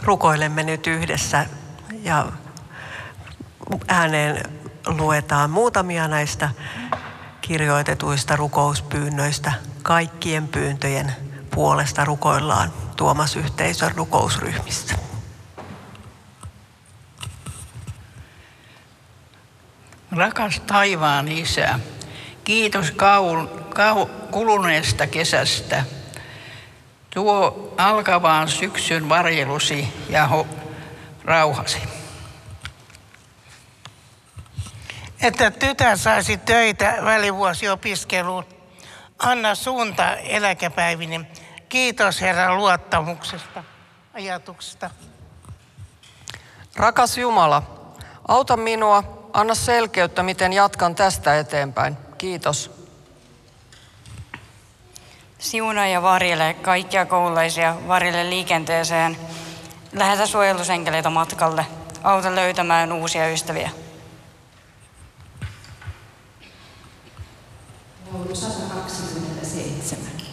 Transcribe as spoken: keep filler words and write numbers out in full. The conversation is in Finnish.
Rukoilemme nyt yhdessä ja ääneen luetaan muutamia näistä kirjoitetuista rukouspyynnöistä. Kaikkien pyyntöjen puolesta rukoillaan Tuomas-yhteisön rukousryhmissä. Rakas taivaan Isä, kiitos kau, kau, kuluneesta kesästä. Tuo alkavaan syksyn varjelusi ja ho, rauhasi. Että tytär saisi töitä välivuosiopiskeluun. Anna suunta eläkepäivinen. Kiitos Herran luottamuksesta, ajatuksesta. Rakas Jumala, auta minua, anna selkeyttä, miten jatkan tästä eteenpäin. Kiitos. Siunaa ja varjele kaikkia koululaisia, varjele liikenteeseen. Lähetä suojelusenkeleitä matkalle. Auta löytämään uusia ystäviä. Laulu sata kaksikymmentäseitsemän.